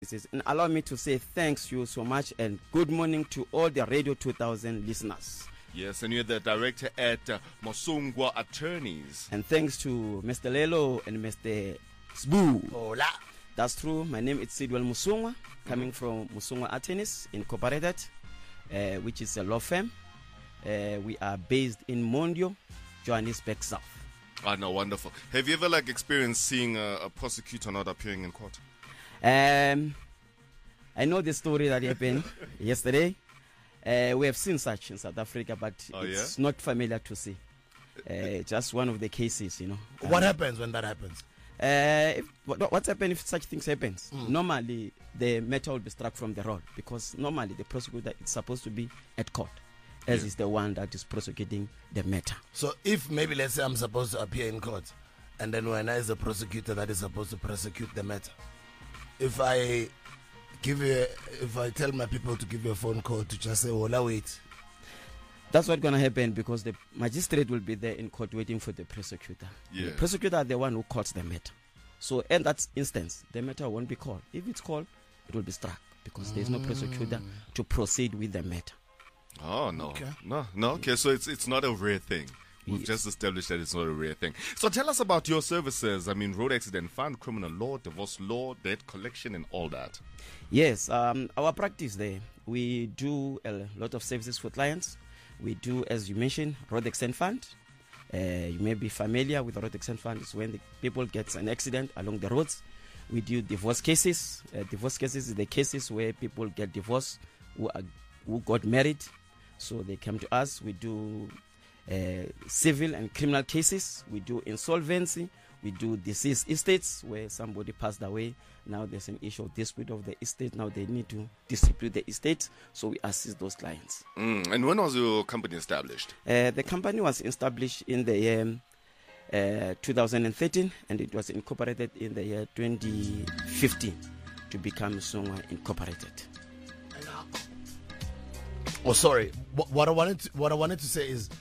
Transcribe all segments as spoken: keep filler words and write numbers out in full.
And allow me to say thanks you so much and good morning to all the Radio two thousand listeners. Yes, and you're the director at uh, Musungwa Attorneys. And thanks to Mister Lelo and Mister Sbu. Hola. That's true. My name is Sidwell Musungwa, coming mm-hmm. from Musungwa Attorneys Incorporated, uh, which is a law firm. Uh, we are based in Mondio, Johannesburg South. Ah, no, wonderful. Have you ever like experienced seeing a, a prosecutor not appearing in court? Um, I know the story that happened yesterday. Uh, we have seen such in South Africa, but oh, it's yeah? not familiar to see. Uh, just one of the cases, you know. What um, happens when that happens? Uh, if, what, what's happened if such things happens? Mm. Normally, the matter will be struck from the roll because normally the prosecutor is supposed to be at court, as yeah. is the one that is prosecuting the matter. So if maybe let's say I'm supposed to appear in court, and then when I is the prosecutor that is supposed to prosecute the matter, if I give you, a, if I tell my people to give you a phone call to just say, "Hola, wait," that's what's gonna happen because the magistrate will be there in court waiting for the prosecutor. Yeah. The prosecutor are the one who calls the matter. So in that instance, the matter won't be called. If it's called, it will be struck because there is no prosecutor to proceed with the matter. Oh no, Okay. no, no. Okay, so it's it's not a rare thing. We've Yes. just established that it's not a rare thing. So tell us about your services. I mean, road accident fund, criminal law, divorce law, debt collection, and all that. Yes, um, our practice there, we do a lot of services for clients. We do, as you mentioned, road accident fund. Uh, you may be familiar with the road accident fund. It's when the people get an accident along the roads. We do divorce cases. Uh, divorce cases is the cases where people get divorced who, are, who got married. So they come to us. We do uh, civil and criminal cases. We do insolvency. We do deceased estates where somebody passed away. Now there's an issue of dispute of the estate. Now they need to distribute the estate. So we assist those clients. Mm. And when was your company established? Uh, the company was established in the year uh, two thousand thirteen and it was incorporated in the year twenty fifteen to become Musungwa Incorporated. Oh, sorry. What, what I wanted, to, what I wanted to say is,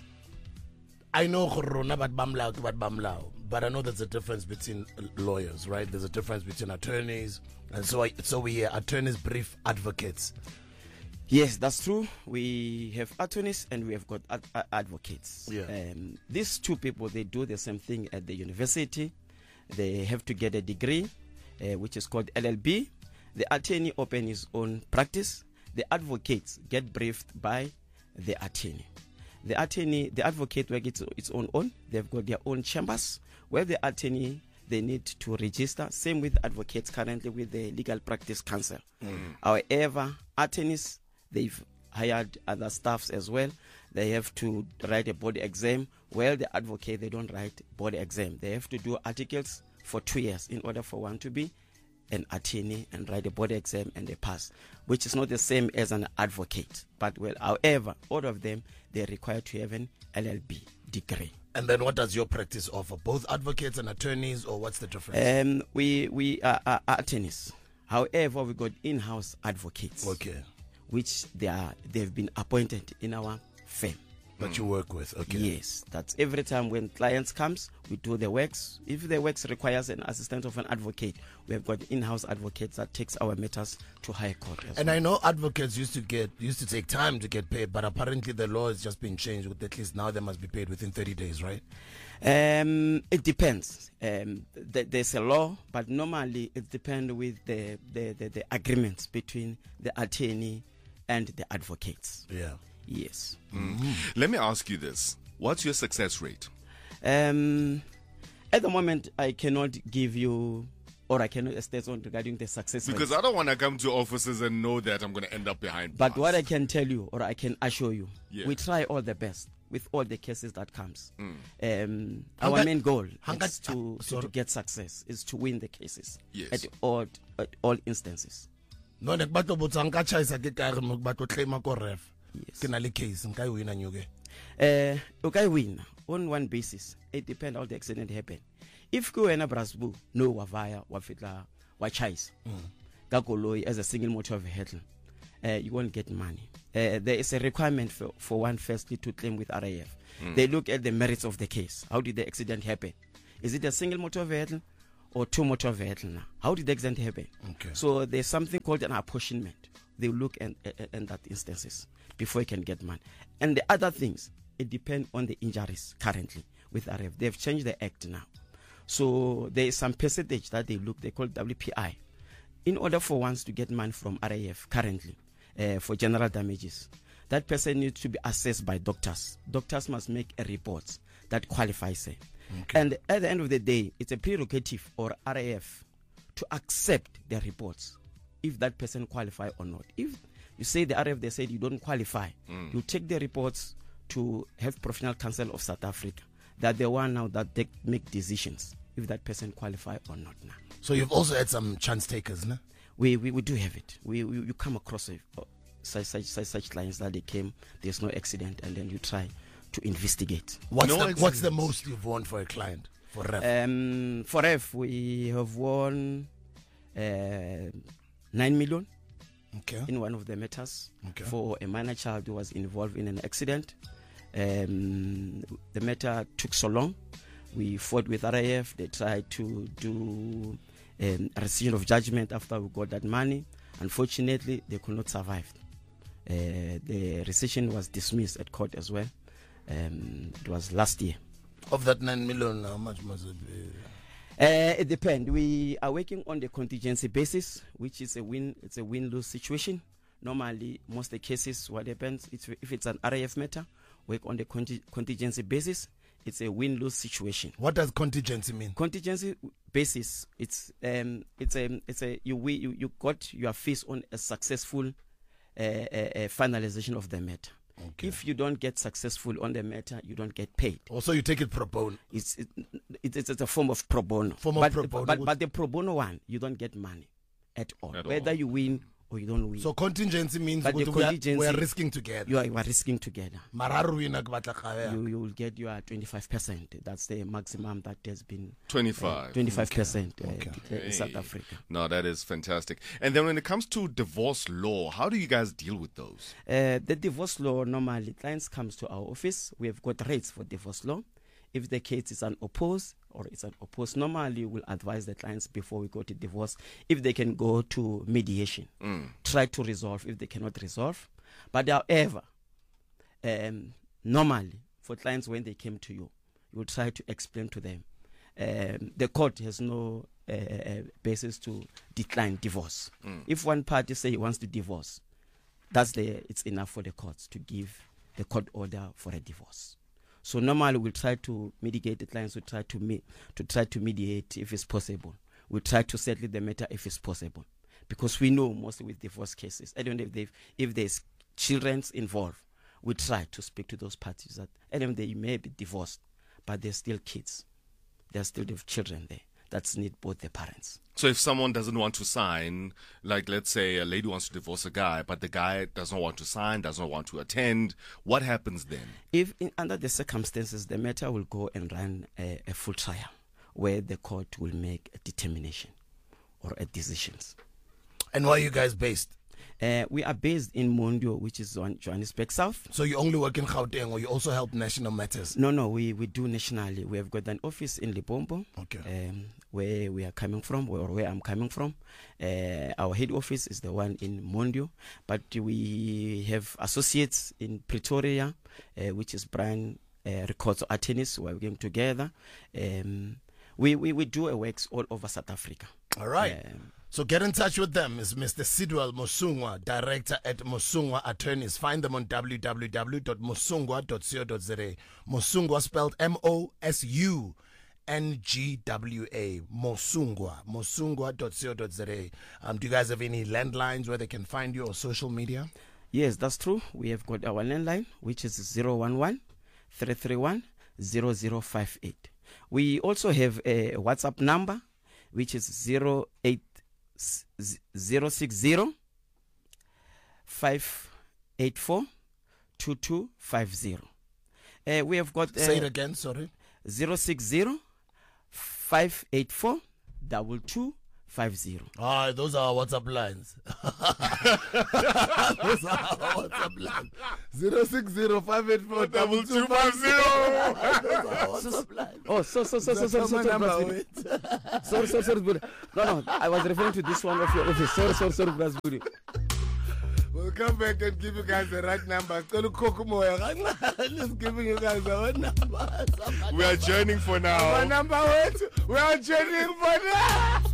I know Corona but bamlao but bamlao, but I know there's a difference between lawyers, right? There's a difference between attorneys, and so I, so we hear attorneys brief advocates. Yes, that's true. We have attorneys and we have got ad- ad- advocates. Yeah. Um, these two people, they do the same thing at the university. They have to get a degree, uh, which is called L L B. The attorney open his own practice. The advocates get briefed by the attorney. The attorney, the advocate work its, its own own. They've got their own chambers where the attorney, they need to register. Same with advocates currently with the Legal Practice Council. Mm. However, attorneys, they've hired other staffs as well. They have to write a board exam. Well, the advocate, they don't write board exam. They have to do articles for two years in order for one to be an attorney and write a board exam and they pass, which is not the same as an advocate. But well, however, all of them, they're required to have an L L B degree. And then what does your practice offer? Both advocates and attorneys, or what's the difference? Um, we we are, are attorneys. However, we got in-house advocates. Okay. Which they are they've been appointed in our firm. That you work with, okay. Yes, that's every time when clients comes, we do the works. If the works requires an assistant of an advocate, we have got in-house advocates that takes our matters to high court. As And well. I know advocates used to get used to take time to get paid, but apparently the law has just been changed. With at least now they must be paid within thirty days, right? Um, it depends. Um, th- there's a law, but normally it depends with the, the, the, the agreements between the attorney and the advocates. Yeah. Yes. Mm. Let me ask you this. What's your success rate? Um, at the moment, I cannot give you, or I cannot state on regarding the success rate. Because I don't want to come to offices and know that I'm going to end up behind But bars. what I can tell you, or I can assure you, Yeah. we try all the best with all the cases that comes. Mm. Um, Hanga- our main goal Hanga- is to, uh, to, sorry. to get success, is to win the cases Yes. at all at all instances. No, nek bato botsa nka chaisa ke ka re mo bato claim ko ref. Yes. Ke na le case nka e wina nyuke. Uh, okay, win on one basis. It depends how the accident happened. If you were Brasbu, no wavaya, wafitla, wachais, gakoloi as a single motor vehicle, uh, you won't get money. Uh, there is a requirement for, for one firstly to claim with R A F. Mm. They look at the merits of the case. How did the accident happen? Is it a single motor vehicle or two motor vehicles now. How did the accident happen? Okay. So there's something called an apportionment. They will look at, at, at that instances before you can get money. And the other things, it depends on the injuries currently with R A F. They've changed the act now. So there is some percentage that they look, they call W P I. In order for ones to get money from R A F currently uh, for general damages, that person needs to be assessed by doctors. Doctors must make a report that qualifies it. Okay. And at the end of the day, it's a prerogative for R A F to accept their reports if that person qualify or not. If you say the R A F, they said you don't qualify, mm. you take the reports to Health Professional Council of South Africa. They're the one now that they make decisions if that person qualify or not now. So you've also had some chance takers, no? We, we, we do have it. We, we you come across a, uh, such, such, such, such clients that they came, there's no accident, and then you try to investigate. What's, no the, what's the most you've won for a client, for R A F? Um, for R A F, we have won uh, nine million okay. in one of the matters okay. for a minor child who was involved in an accident. Um, the matter took so long. We fought with R A F. They tried to do um, a rescission of judgment after we got that money. Unfortunately, they could not survive. Uh, the rescission was dismissed at court as well. Um, it was last year. Of that nine million, how much must it be? Uh, it depends. We are working on the contingency basis, which is a win. It's a win-lose situation. Normally, most of the cases, what happens, it's, if it's an R A F matter, work on the conti- contingency basis. It's a win-lose situation. What does contingency mean? Contingency basis, it's um, it's a it's a you we you, you got your fees on a successful uh, uh, uh, finalization of the matter. Okay. If you don't get successful on the matter, you don't get paid. Also, you take it pro bono. It's it, it, it's, it's a form of pro bono. Form of but, pro bono. But, but the pro bono one, you don't get money at all. At all. Whether you win or you don't win. So contingency means but the we, contingency, are, we are risking together. You are, you are risking together. You, you, you will get your twenty-five percent. That's the maximum that has been. twenty-five. Uh, twenty-five percent okay. uh, okay. in South Africa. No, that is fantastic. And then when it comes to divorce law, how do you guys deal with those? Uh, the divorce law, normally, clients comes to our office. We have got rates for divorce law. If the case is unopposed or it's unopposed, normally we'll advise the clients before we go to divorce if they can go to mediation, mm. try to resolve if they cannot resolve. But however, um, normally for clients when they came to you, you will try to explain to them. Um, the court has no uh, uh, basis to decline divorce. Mm. If one party say he wants to divorce, that's the it's enough for the courts to give the court order for a divorce. So normally we'll try to mitigate the clients. We try to me- to try to mediate if it's possible. We try to settle the matter if it's possible, because we know mostly with divorce cases, I don't know if they if there's children involved, we try to speak to those parties that I don't know they may be divorced, but they're still kids. They're still the children there that need both the parents. So if someone doesn't want to sign, like let's say a lady wants to divorce a guy, but the guy doesn't want to sign, doesn't want to attend, what happens then? If in, under the circumstances, the matter will go and run a, a full trial where the court will make a determination or a decisions. And where are you guys based? Uh, we are based in Mondio, which is on Johannesburg South. So you only work in Gauteng, or you also help national matters? No, no, we, we do nationally. We have got an office in Limpopo, okay. um, where we are coming from, or where I'm coming from. Uh, our head office is the one in Mondio, but we have associates in Pretoria, uh, which is Brian uh, Records Attorneys. We're working together. Um, we, we, we do a works all over South Africa. All right. Um, So get in touch with them. It's Mister Sidwell Mosungwa, director at Mosungwa Attorneys. Find them on w w w dot mosungwa dot co dot za. Mosungwa spelled M O S U N G W A. Mosungwa. Mosungwa dot co dot za. Um, do you guys have any landlines where they can find you or social media? Yes, that's true. We have got our landline, which is zero one one, three three one, zero zero five eight. We also have a WhatsApp number, which is zero eight zero six zero five eight four two two five zero. Uh, we have got uh, say it again. Sorry, zero six zero five eight four double two five zero. Ah, those are our WhatsApp lines. Those are our WhatsApp lines. zero six zero five eight four double two five zero. Those are our WhatsApp lines. Oh, so, so, so, so, so, so, That's my so, number, so, sorry, sorry, sorry, Brazil. No, no, I was referring to this one of your office. Sorry, sorry, sorry, Brazil. We'll come back and give you guys the right number. Just giving you guys our number. We are journeying for now. Our number, wait. We are journeying for now.